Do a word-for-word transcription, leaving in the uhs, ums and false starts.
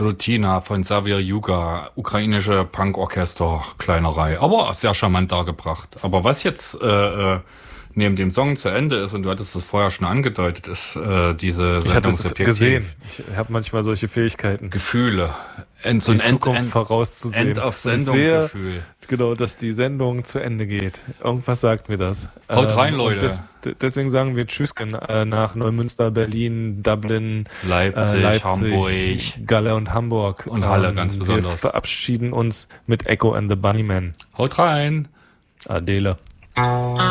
Rutina von Xavier Yuga, ukrainische Punkorchester-Kleinerei, aber sehr charmant dargebracht. Aber was jetzt äh, neben dem Song zu Ende ist, und du hattest es vorher schon angedeutet, ist äh, diese Ich hatte es Sendungsobjektiv. gesehen. Ich habe manchmal solche Fähigkeiten. Gefühle. End, so ein die End, Zukunft End, vorauszusehen. End auf Und ich Sendung sehe, Gefühl. Genau, dass die Sendung zu Ende geht. Irgendwas sagt mir das. Haut rein, Ähm, Leute. Des, d- deswegen sagen wir Tschüss äh, nach Neumünster, Berlin, Dublin, Leipzig, äh, Leipzig, Hamburg Galle und Hamburg. und Halle Ähm, ganz Wir besonders. verabschieden uns mit Echo and the Bunnymen. Haut rein. Adele.